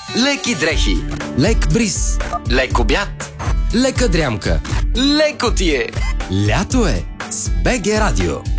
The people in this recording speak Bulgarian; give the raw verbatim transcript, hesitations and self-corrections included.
леки дрехи, лек бриз, лек обяд, лека дрямка. леко ти е. Лято е с БГ Радио.